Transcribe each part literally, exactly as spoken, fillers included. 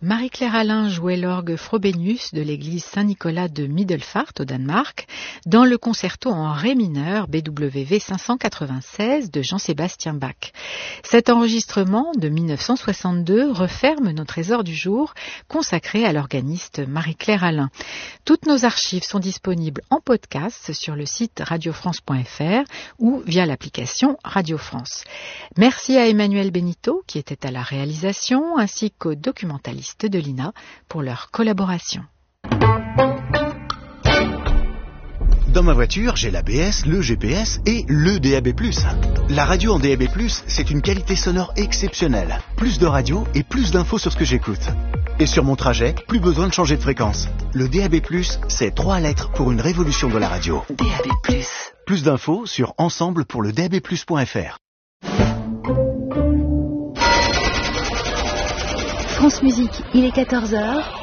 Marie-Claire Alain jouait l'orgue Frobenius de l'église Saint-Nicolas de Middelfart au Danemark dans le concerto en ré mineur B W V cinq cent quatre-vingt-seize de Jean-Sébastien Bach. Cet enregistrement de mille neuf cent soixante-deux referme nos trésors du jour consacrés à l'organiste Marie-Claire Alain. Toutes nos archives sont disponibles en podcast sur le site radio france point f r ou via l'application Radio France. Merci à Emmanuel Benito qui était à la réalisation ainsi qu'au documentaliste de l'I N A pour leur collaboration. Dans ma voiture, j'ai l'A B S, le G P S et le D A B plus. La radio en D A B plus, c'est une qualité sonore exceptionnelle. Plus de radio et plus d'infos sur ce que j'écoute. Et sur mon trajet, plus besoin de changer de fréquence. Le D A B plus, c'est trois lettres pour une révolution de la radio. D A B plus. Plus d'infos sur ensemble pour le D A B plus point f r. France Musique, il est quatorze heures.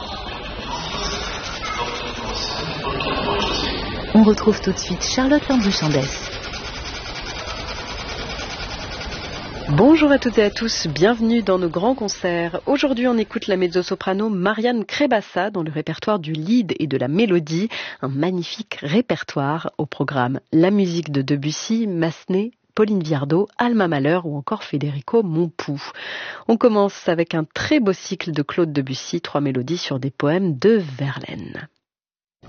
On retrouve tout de suite Charlotte Landry-Chandès. Bonjour à toutes et à tous, bienvenue dans nos grands concerts. Aujourd'hui, on écoute la mezzo-soprano Marianne Krebassa dans le répertoire du lead et de la mélodie. Un magnifique répertoire au programme. La musique de Debussy, Massenet, Pauline Viardot, Alma Mahler ou encore Federico Montpou. On commence avec un très beau cycle de Claude Debussy, trois mélodies sur des poèmes de Verlaine.